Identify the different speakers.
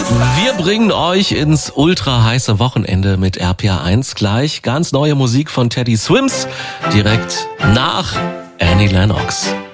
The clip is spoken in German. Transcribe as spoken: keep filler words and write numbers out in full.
Speaker 1: Wir bringen euch ins ultra heiße Wochenende mit R P R eins gleich. Ganz neue Musik von Teddy Swims direkt nach Annie Lennox.